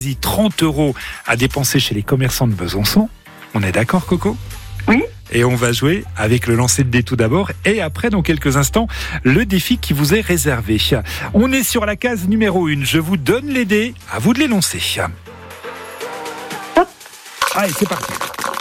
30 € à dépenser chez les commerçants de Besançon. On est d'accord, Coco ? Oui. Et on va jouer avec le lancer de dés tout d'abord et après, dans quelques instants, le défi qui vous est réservé. On est sur la case numéro 1. Je vous donne les dés, à vous de les lancer. Hop. Allez, c'est parti.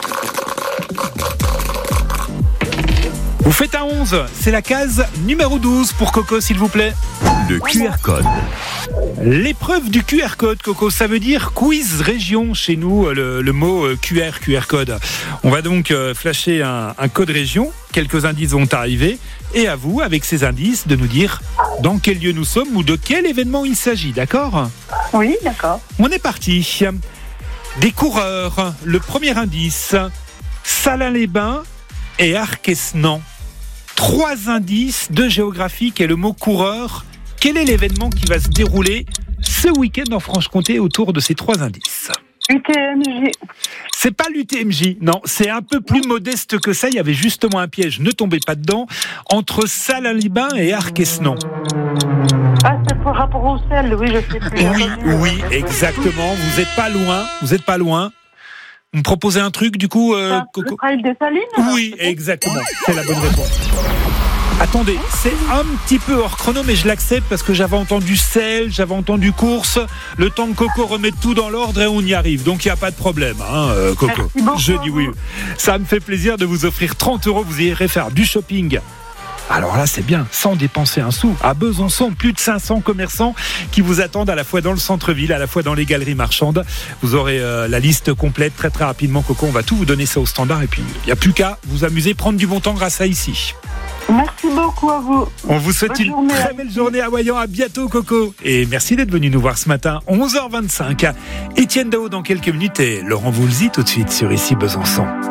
Vous faites un 11, c'est la case numéro 12 pour Coco, s'il vous plaît. Le QR code. L'épreuve du QR code, Coco, ça veut dire quiz région chez nous, le mot QR code. On va donc flasher un code région, quelques indices vont arriver, et à vous, avec ces indices, de nous dire dans quel lieu nous sommes ou de quel événement il s'agit, d'accord ? Oui, d'accord. On est parti. Des coureurs, le premier indice, Salins-les-Bains et Arquesnan. 3 indices de géographie et le mot coureur. Quel est l'événement qui va se dérouler ce week-end en Franche-Comté autour de ces 3 indices ? UTMJ. C'est pas l'UTMJ, non, c'est un peu plus modeste que ça. Il y avait justement un piège, ne tombez pas dedans, entre Salins-les-Bains et Arquesnan. Ah, c'est pour rapport au sel, oui, je sais plus. Oui, exactement, vous êtes pas loin. Vous me proposez un truc, du coup, Coco ? Le trail des Salines ? Oui, exactement, c'est la bonne réponse. Attendez, c'est un petit peu hors chrono, mais je l'accepte parce que j'avais entendu sel, j'avais entendu course. Le temps que Coco remette tout dans l'ordre et on y arrive. Donc il n'y a pas de problème, Coco. Merci beaucoup. Je dis oui. Ça me fait plaisir de vous offrir 30 €. Vous irez faire du shopping. Alors là, c'est bien, sans dépenser un sou. À Besançon, plus de 500 commerçants qui vous attendent à la fois dans le centre-ville, à la fois dans les galeries marchandes. Vous aurez la liste complète très très rapidement, Coco. On va tout vous donner ça au standard. Et puis, il n'y a plus qu'à vous amuser, prendre du bon temps grâce à ici. Merci beaucoup à vous. On vous souhaite une très belle journée à Wayan. À bientôt, Coco. Et merci d'être venu nous voir ce matin, 11h25. Étienne Dao dans quelques minutes et Laurent Voulzy tout de suite sur Ici Besançon.